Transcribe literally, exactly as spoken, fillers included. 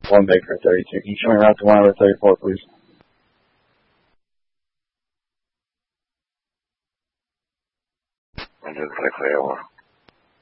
one Baker thirty-two. Can you show me route to one over thirty-four, please? Engine six A one.